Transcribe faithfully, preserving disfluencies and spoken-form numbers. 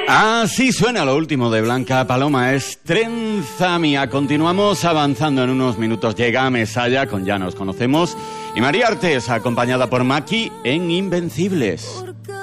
Así suena lo último de Blanca Paloma, es Trenza Mía. Continuamos avanzando. En unos minutos llega a Mesalla con Ya nos conocemos y María Artes, acompañada por Maki en Invencibles.